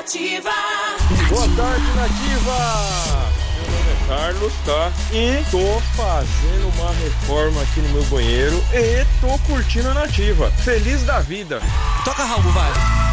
Nativa. Boa tarde, Nativa! Meu nome é Carlos, tá? E tô fazendo uma reforma aqui no meu banheiro e tô curtindo a Nativa. Feliz da vida! Toca, Raul, vai.